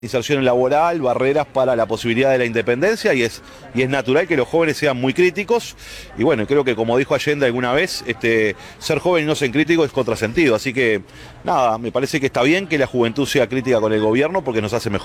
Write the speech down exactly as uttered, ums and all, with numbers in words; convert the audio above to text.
inserción laboral, barreras para la posibilidad de la independencia y es, y es natural que los jóvenes sean muy críticos y bueno, creo que como dijo Allende alguna vez, este, ser joven y no ser crítico es contrasentido, así que nada, me parece que está bien que la juventud sea crítica con el gobierno porque nos hace mejor.